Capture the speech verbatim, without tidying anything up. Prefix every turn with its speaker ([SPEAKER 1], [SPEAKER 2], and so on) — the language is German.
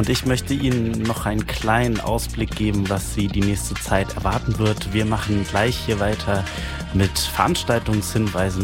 [SPEAKER 1] Und ich möchte Ihnen noch einen kleinen Ausblick geben, was Sie die nächste Zeit erwarten wird. Wir machen gleich hier weiter mit Veranstaltungshinweisen